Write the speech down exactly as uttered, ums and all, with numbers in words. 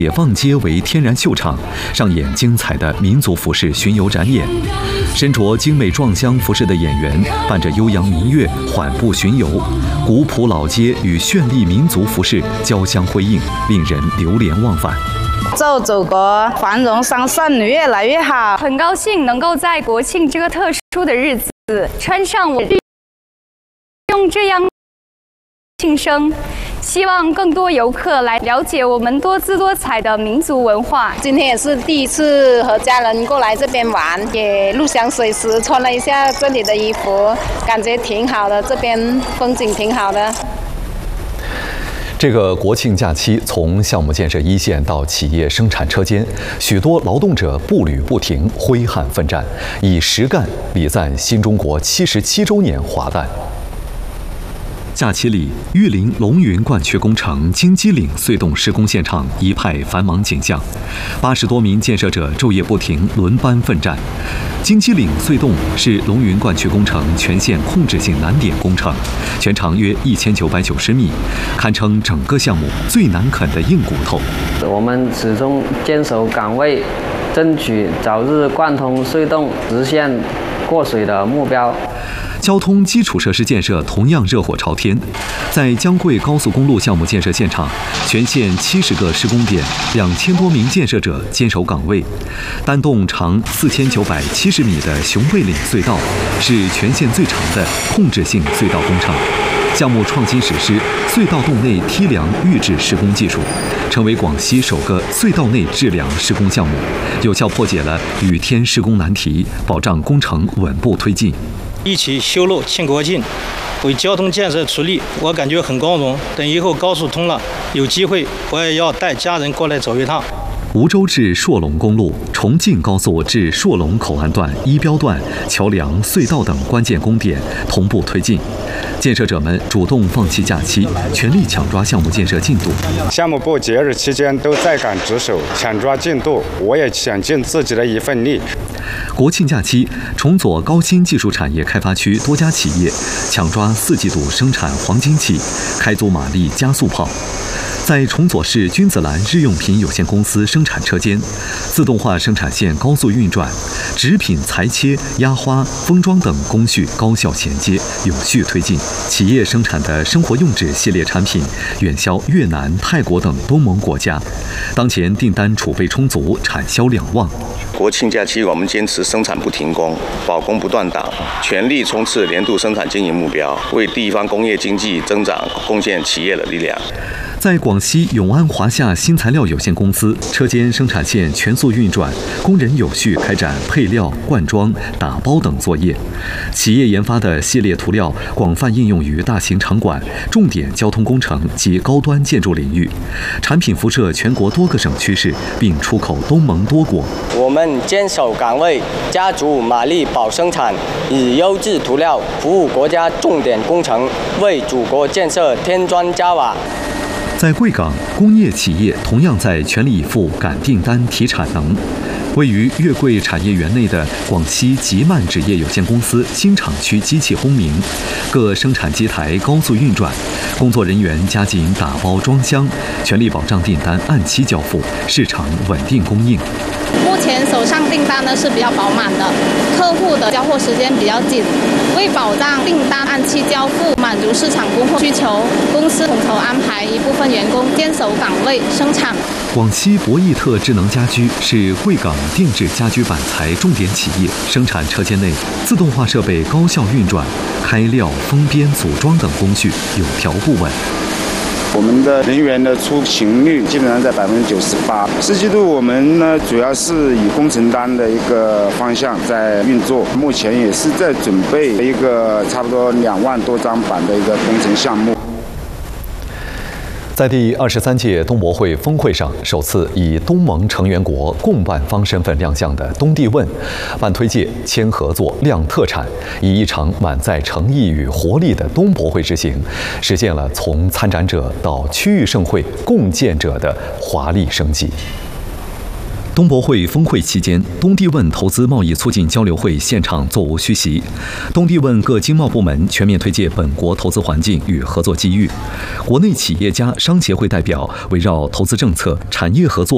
解放街为天然秀场，上演精彩的民族服饰巡游展演。身着精美撞香服饰的演员伴着悠扬民乐缓步巡游，古朴老街与绚丽民族服饰交相辉映，令人流连忘返。 祝祖国繁荣昌盛，越来越好。 很高兴能够在国庆这个特殊的日子，穿上我用这样庆生。 希望更多游客来了解我们多姿多彩的民族文化。 今天也是第一次和家人过来这边玩，也入乡随时穿了一下这里的衣服，感觉挺好的，这边风景挺好的。 这个国庆假期，从项目建设一线到企业生产车间，许多劳动者步履不停，挥汗奋战，以实干礼赞新中国七十七周年华诞。 假期里，玉林龙云灌区工程金鸡岭隧洞施工现场一派繁忙景象，八十多名建设者昼夜不停，轮班奋战。金鸡岭隧洞是龙云灌区工程全线控制性难点工程，全长约一千九百九十米，堪称整个项目最难啃的硬骨头。 我们始终坚守岗位，争取早日贯通隧洞，实现过水的目标。 交通基础设施建设同样热火朝天，在江贵高速公路项目建设现场，全线七十个施工点，两千多名建设者坚守岗位。单洞长四千九百七十米的熊背岭隧道，是全线最长的控制性隧道工程。项目创新实施隧道洞内梯梁预制施工技术，成为广西首个隧道内制梁施工项目，有效破解了雨天施工难题，保障工程稳步推进。 一起修路庆国庆，为交通建设出力，我感觉很光荣。等以后高速通了，有机会我也要带家人过来走一趟。 梧州至朔龙公路、重庆高速至朔龙口岸段一标段、桥梁、隧道等关键工点同步推进。建设者们主动放弃假期，全力抢抓项目建设进度。 项目部节日期间都在岗值守，抢抓进度，我也想尽自己的一份力。 国庆假期，崇左高新技术产业开发区多家企业抢抓四季度生产黄金期，开足马力加速跑。在崇左市君子兰日用品有限公司生产车间，自动化生产线高速运转，纸品裁切、压花、封装等工序高效衔接，有序推进。企业生产的生活用纸系列产品远销越南、泰国等东盟国家，当前订单储备充足，产销两旺。 国庆假期，我们坚持生产不停工，保供不断档，全力冲刺年度生产经营目标，为地方工业经济增长贡献企业的力量。 在广西永安华夏新材料有限公司，车间生产线全速运转，工人有序开展配料、灌装、打包等作业。企业研发的系列涂料广泛应用于大型场馆、重点交通工程及高端建筑领域，产品辐射全国多个省区市，并出口东盟多国。 我们坚守岗位，加足马力保生产，以优质涂料服务国家重点工程，为祖国建设添砖加瓦。 在贵港，工业企业同样在全力以赴赶订单、提产能。位于粤桂产业园内的广西吉曼纸业有限公司新厂区机器轰鸣，各生产机台高速运转，工作人员加紧打包装箱，全力保障订单按期交付，市场稳定供应。 目前手上订单呢是比较饱满的，客户的交货时间比较紧。为保障订单按期交付，满足市场供货需求，公司统筹安排一部分员工坚守岗位生产。 广西博益特智能家居是贵港定制家居板材重点企业，生产车间内自动化设备高效运转，开料、封边、组装等工序有条不紊。 我们的人员的出勤率基本上在百分之九十八。四季度我们呢主要是以工程单的一个方向在运作，目前也是在准备一个差不多两万多张板的一个工程项目。 在第二十三届东博会峰会上，首次以东盟成员国共办方身份亮相的东帝汶，办推介、签合作、亮特产，以一场满载诚意与活力的东博会之行，实现了从参展者到区域盛会共建者的华丽升级。 东博会峰会期间，东帝汶投资贸易促进交流会现场座无虚席。东帝汶各经贸部门全面推介本国投资环境与合作机遇。国内企业家、商协会代表围绕投资政策、产业合作。